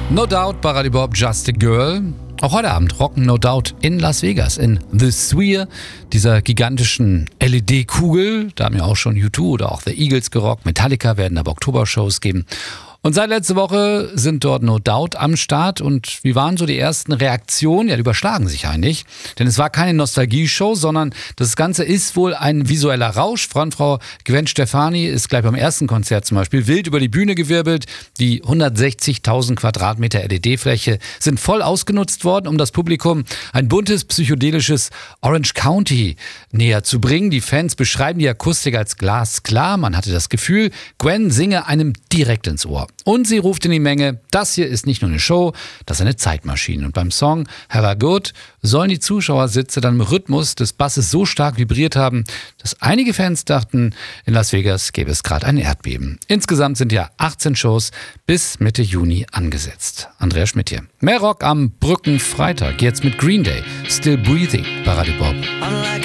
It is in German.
No Doubt bei Radio Bob, Just a Girl. Auch heute Abend rocken No Doubt in Las Vegas, in The Sphere, dieser gigantischen LED-Kugel. Da haben ja auch schon U2 oder auch The Eagles gerockt. Metallica werden aber Oktober-Shows geben. Und seit letzter Woche sind dort No Doubt am Start. Und wie waren so die ersten Reaktionen? Ja, die überschlagen sich eigentlich. Denn es war keine Nostalgie-Show, sondern das Ganze ist wohl ein visueller Rausch. Frontfrau Gwen Stefani ist gleich beim ersten Konzert zum Beispiel wild über die Bühne gewirbelt. Die 160.000 Quadratmeter LED-Fläche sind voll ausgenutzt worden, um das Publikum ein buntes, psychedelisches Orange County näher zu bringen. Die Fans beschreiben die Akustik als glasklar. Man hatte das Gefühl, Gwen singe einem direkt ins Ohr. Und sie ruft in die Menge, das hier ist nicht nur eine Show, das ist eine Zeitmaschine. Und beim Song Hella Good sollen die Zuschauersitze dann im Rhythmus des Basses so stark vibriert haben, dass einige Fans dachten, in Las Vegas gäbe es gerade ein Erdbeben. Insgesamt sind ja 18 Shows bis Mitte Juni angesetzt. Andrea Schmidt hier. Mehr Rock am Brückenfreitag, jetzt mit Green Day, Still Breathing bei Radio Bob.